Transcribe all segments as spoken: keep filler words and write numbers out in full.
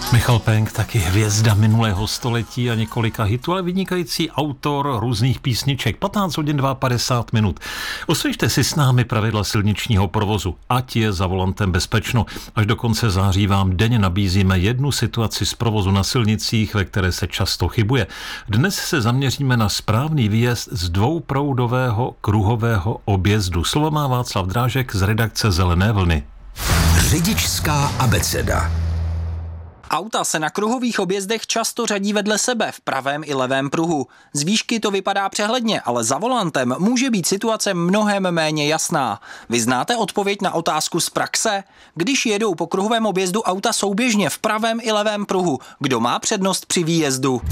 Michal Penk, taky hvězda minulého století a několika hitů, ale vynikající autor různých písniček. patnáct hodin padesát dva minut. Osvěžte si s námi pravidla silničního provozu, ať je za volantem bezpečno. Až do konce září vám denně nabízíme jednu situaci z provozu na silnicích, ve které se často chybuje. Dnes se zaměříme na správný výjezd z dvouproudového kruhového objezdu. Slovo má Václav Drážek z redakce Zelené vlny. Řidičská abeceda. Auta se na kruhových objezdech často řadí vedle sebe v pravém i levém pruhu. Z výšky to vypadá přehledně, ale za volantem může být situace mnohem méně jasná. Vy znáte odpověď na otázku z praxe? Když jedou po kruhovém objezdu auta souběžně v pravém i levém pruhu, kdo má přednost při výjezdu?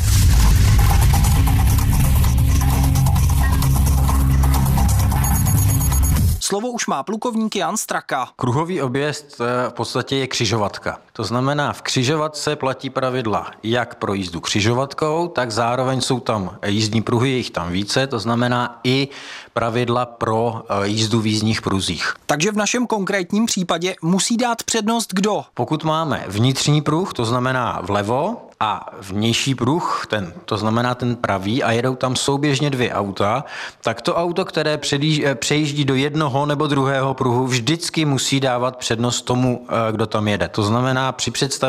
Slovo už má plukovník Jan Straka. Kruhový objezd v podstatě je křižovatka. To znamená, v křižovatce platí pravidla jak pro jízdu křižovatkou, tak zároveň jsou tam jízdní pruhy, je jich tam více, to znamená i pravidla pro jízdu v jízdních pruzích. Takže v našem konkrétním případě musí dát přednost kdo? Pokud máme vnitřní pruh, to znamená vlevo, a vnější pruh, ten, to znamená ten pravý, a jedou tam souběžně dvě auta, tak to auto, které předjíž, přejíždí do jednoho nebo druhého pruhu, vždycky musí dávat přednost tomu, kdo tam jede. To znamená, při představě